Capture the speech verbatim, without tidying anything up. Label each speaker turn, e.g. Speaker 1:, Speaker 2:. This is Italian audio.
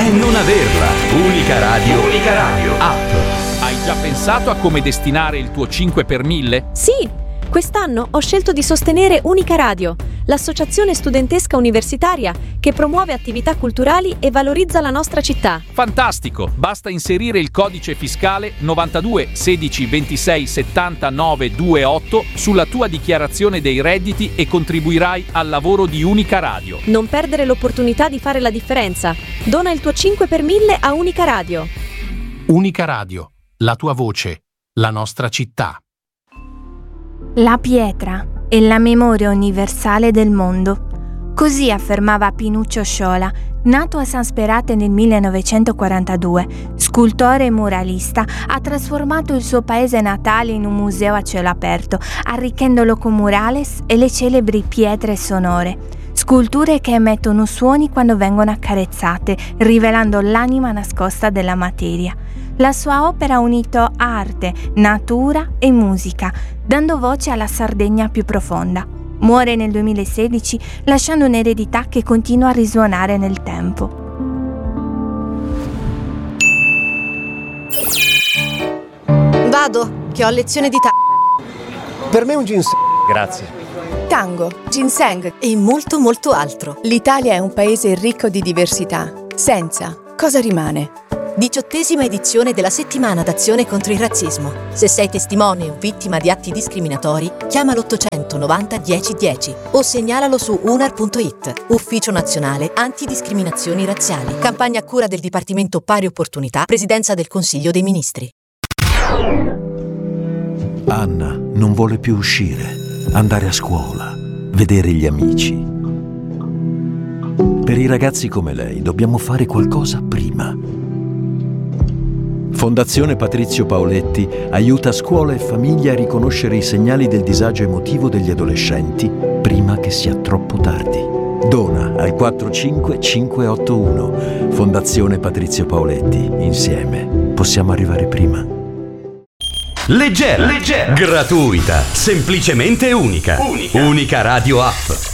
Speaker 1: è non averla. Unica Radio. Unica Radio. App.
Speaker 2: Hai già pensato a come destinare il tuo cinque per mille?
Speaker 3: Sì, quest'anno ho scelto di sostenere Unica Radio, l'associazione studentesca universitaria che promuove attività culturali e valorizza la nostra città.
Speaker 2: Fantastico! Basta inserire il codice fiscale novantadue sedici ventisei settantanove ventotto sulla tua dichiarazione dei redditi e contribuirai al lavoro di Unica Radio.
Speaker 3: Non perdere l'opportunità di fare la differenza. Dona il tuo cinque per mille a Unica Radio.
Speaker 4: Unica Radio, la tua voce, la nostra città.
Speaker 5: La pietra è la memoria universale del mondo. Così affermava Pinuccio Sciola, nato a San Sperate nel millenovecentoquarantadue, scultore e muralista, ha trasformato il suo paese natale in un museo a cielo aperto, arricchendolo con murales e le celebri pietre sonore, sculture che emettono suoni quando vengono accarezzate, rivelando l'anima nascosta della materia. La sua opera ha unito arte, natura e musica, dando voce alla Sardegna più profonda. Muore nel duemilasedici lasciando un'eredità che continua a risuonare nel tempo.
Speaker 6: Vado, che ho lezione di ta-
Speaker 7: Per me un ginseng. Grazie.
Speaker 6: tango, ginseng e molto molto altro.
Speaker 8: L'Italia è un paese ricco di diversità. Senza, cosa rimane?
Speaker 6: Diciottesima edizione della settimana d'azione contro il razzismo. Se sei testimone o vittima di atti discriminatori, chiama l'ottocento novanta dieci dieci o segnalalo su unar punto it. Ufficio Nazionale Antidiscriminazioni Razziali. Campagna a cura del Dipartimento Pari Opportunità, Presidenza del Consiglio dei Ministri.
Speaker 9: Anna non vuole più uscire, andare a scuola, vedere gli amici. Per i ragazzi come lei dobbiamo fare qualcosa prima. Fondazione Patrizio Paoletti aiuta scuola e famiglia a riconoscere i segnali del disagio emotivo degli adolescenti prima che sia troppo tardi. Dona al quattro cinque cinque otto uno. Fondazione Patrizio Paoletti. Insieme possiamo arrivare prima.
Speaker 1: Leggera, leggera, gratuita, semplicemente unica. Unica, Unica Radio App.